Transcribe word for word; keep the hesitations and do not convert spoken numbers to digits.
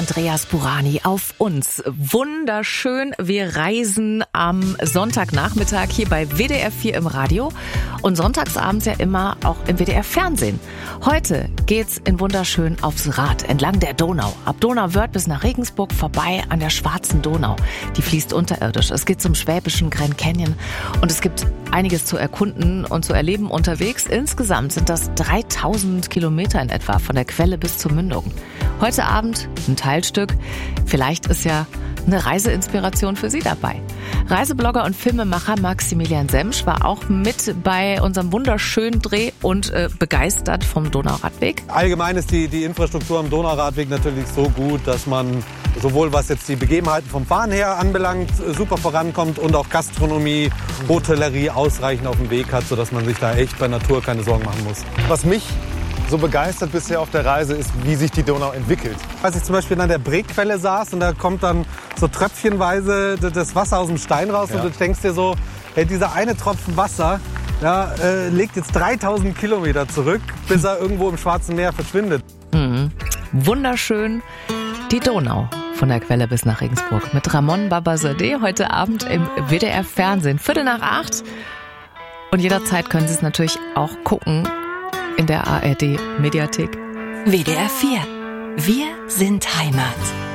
Andreas Burani auf uns. Wunderschön, wir reisen am Sonntagnachmittag hier bei W D R vier im Radio und sonntagsabends ja immer auch im W D R Fernsehen. Heute geht's in wunderschön aufs Rad entlang der Donau. Ab Donauwörth bis nach Regensburg vorbei an der Schwarzen Donau. Die fließt unterirdisch. Es geht zum schwäbischen Grand Canyon und es gibt einiges zu erkunden und zu erleben unterwegs. Insgesamt sind das dreitausend Kilometer in etwa von der Quelle bis zur Mündung. Heute Abend ein Teilstück. Vielleicht ist ja eine Reiseinspiration für Sie dabei. Reiseblogger und Filmemacher Maximilian Semsch war auch mit bei unserem wunderschönen Dreh und äh, begeistert vom Donauradweg. Allgemein ist die, die Infrastruktur am Donauradweg natürlich so gut, dass man sowohl was jetzt die Begebenheiten vom Fahren her anbelangt, super vorankommt und auch Gastronomie, Hotellerie ausreichend auf dem Weg hat, sodass man sich da echt bei Natur keine Sorgen machen muss. Was mich so begeistert bisher auf der Reise ist, wie sich die Donau entwickelt. Als ich zum Beispiel an der Breequelle saß und da kommt dann so tröpfchenweise das Wasser aus dem Stein raus, ja. Und du denkst dir so, hey, dieser eine Tropfen Wasser ja, äh, legt jetzt dreitausend Kilometer zurück, bis er irgendwo im Schwarzen Meer verschwindet. Mhm. Wunderschön, die Donau. Von der Quelle bis nach Regensburg mit Ramon Babazadeh heute Abend im W D R Fernsehen. Viertel nach acht. Und jederzeit können Sie es natürlich auch gucken in der A R D Mediathek. W D R vier. Wir sind Heimat.